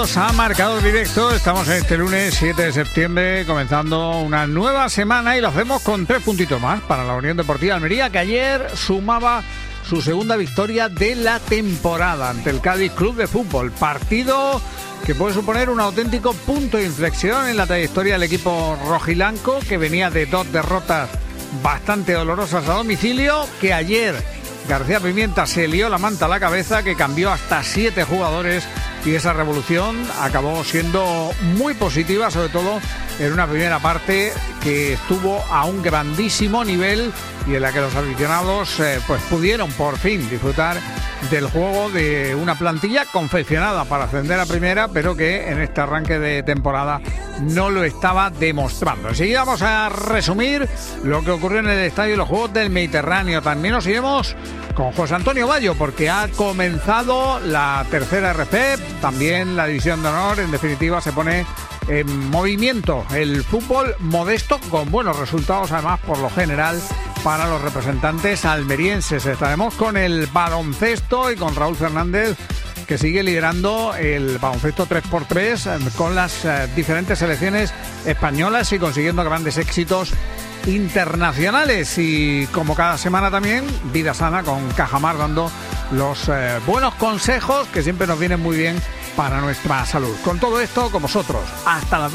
Bienvenidos a Marcador Directo. Estamos este lunes 7 de septiembre comenzando una nueva semana y lo hacemos con 3 puntitos más para la Unión Deportiva Almería, que ayer sumaba su segunda victoria de la temporada ante el Cádiz Club de Fútbol. Partido que puede suponer un auténtico punto de inflexión en la trayectoria del equipo rojiblanco, que venía de 2 derrotas bastante dolorosas a domicilio, que ayer García Pimienta se lió la manta a la cabeza, que cambió hasta 7 jugadores y esa revolución acabó siendo muy positiva, sobre todo en una primera parte que estuvo a un grandísimo nivel y en la que los aficionados pues pudieron por fin disfrutar del juego de una plantilla confeccionada para ascender a primera, pero que en este arranque de temporada no lo estaba demostrando. Enseguida vamos a resumir lo que ocurrió en el estadio de los Juegos del Mediterráneo. También nos iremos con José Antonio Bayo, porque ha comenzado la tercera RP, también la división de honor. En definitiva, se pone en movimiento el fútbol modesto, con buenos resultados, además, por lo general, para los representantes almerienses. Estaremos con el baloncesto y con Raúl Fernández, que sigue liderando el baloncesto 3x3 con las diferentes selecciones españolas y consiguiendo grandes éxitos internacionales. Y como cada semana también, Vida Sana con Cajamar, dando los buenos consejos que siempre nos vienen muy bien para nuestra salud. Con todo esto, con vosotros, hasta las 2.